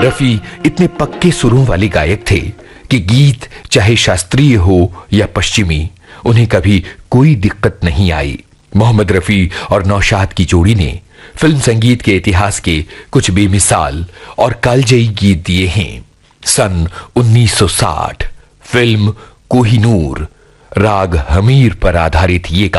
रफी इतने पक्के सुरों वाले गायक थे कि गीत चाहे शास्त्रीय हो या पश्चिमी, उन्हें कभी कोई दिक्कत नहीं आई। मोहम्मद रफी और नौशाद की जोड़ी ने फिल्म संगीत के इतिहास के कुछ बेमिसाल और कालजयी गीत दिए हैं। सन 1960 फिल्म कोहिनूर, राग हमीर पर आधारित ये